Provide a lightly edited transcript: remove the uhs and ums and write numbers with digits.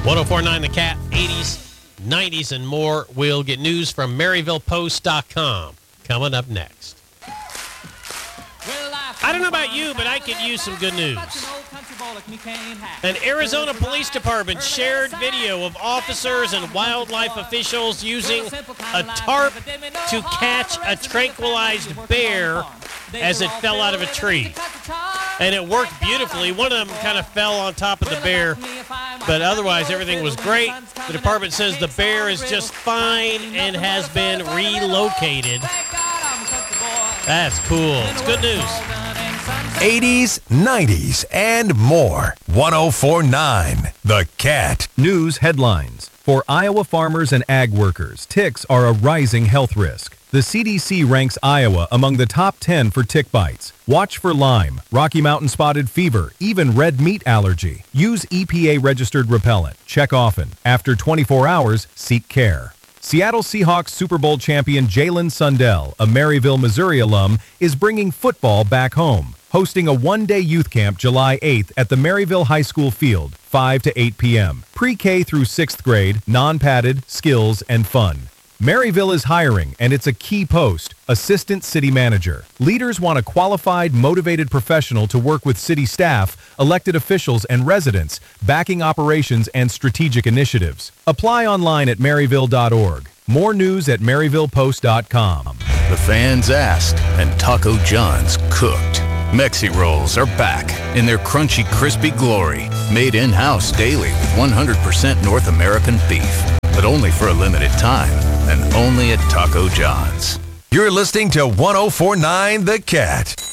1049 The Cat, 80s, 90s, and more. We'll get news from MaryvillePost.com coming up next. I don't know about you, but I could use some good news. An Arizona Police Department shared video of officers and wildlife officials using a tarp to catch a tranquilized bear as it fell out of a tree. And it worked beautifully. One of them kind of fell on top of the bear, but otherwise everything was great. The department says the bear is just fine and has been relocated. That's cool. It's good news. 80s, 90s, and more. 1049 The Cat. News headlines. For Iowa farmers and ag workers, ticks are a rising health risk. The CDC ranks Iowa among the top 10 for tick bites. Watch for Lyme, Rocky Mountain spotted fever, even red meat allergy. Use EPA-registered repellent. Check often. After 24 hours, seek care. Seattle Seahawks Super Bowl champion Jalen Sundell, a Maryville, Missouri alum, is bringing football back home, hosting a one-day youth camp July 8th at the Maryville High School field, 5 to 8 p.m. Pre-K through 6th grade, non-padded, skills, and fun. Maryville is hiring, and it's a key post, Assistant City Manager. Leaders want a qualified, motivated professional to work with city staff, elected officials, and residents, backing operations and strategic initiatives. Apply online at maryville.org. More news at maryvillepost.com. The fans asked, and Taco John's cooked. Mexi Rolls are back in their crunchy, crispy glory, made in-house daily with 100% North American beef, but only for a limited time, and only at Taco John's. You're listening to 1049 The Cat.